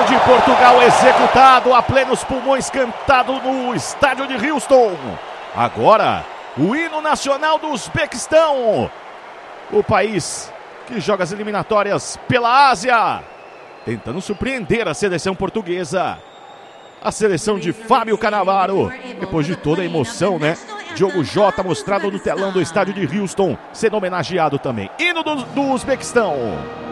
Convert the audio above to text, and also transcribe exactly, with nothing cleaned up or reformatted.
de Portugal executado a plenos pulmões, cantado no estádio de Houston. Agora, o hino nacional do Uzbequistão, o país que joga as eliminatórias pela Ásia, tentando surpreender a seleção portuguesa. A seleção de Fábio Cannavaro, depois de toda a emoção, né? Diogo Jota mostrado no telão do estádio de Houston, sendo homenageado também. Hino do, do Uzbequistão.